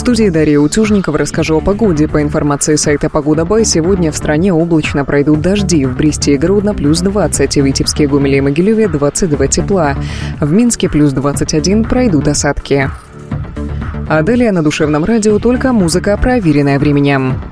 студии Дарья Утюжникова расскажу о погоде. По информации сайта Погода.бай, сегодня в стране облачно пройдут дожди. В Бресте и Гродно плюс 20, в Витебске, Гомеле и Могилеве 22 тепла. В Минске плюс 21 пройдут осадки. А далее на Душевном радио только музыка, проверенная временем.